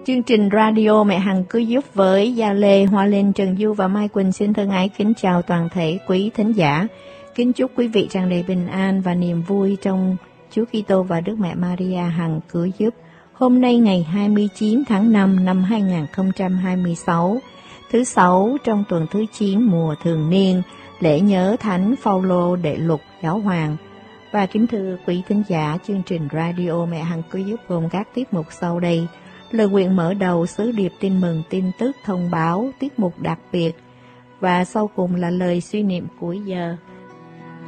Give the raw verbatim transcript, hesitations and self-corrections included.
Chương trình radio Mẹ Hằng Cứu Giúp với Gia Lê, Hoa Linh, Trần Du và Mai Quỳnh xin thân ái kính chào toàn thể quý thính giả. Kính chúc quý vị tràn đầy bình an và niềm vui trong Chúa Kitô và Đức Mẹ Maria Hằng Cứu Giúp. Hôm nay ngày hai mươi chín tháng năm năm hai nghìn không trăm hai mươi sáu, thứ Sáu trong tuần thứ chín mùa thường niên, lễ nhớ Thánh Phaolô Đệ Lục Giáo Hoàng. Và kính thưa quý thính giả, chương trình radio Mẹ Hằng Cứu Giúp gồm các tiết mục sau đây: lời nguyện mở đầu, sứ điệp tin mừng, tin tức thông báo, tiết mục đặc biệt, và sau cùng là lời suy niệm cuối giờ.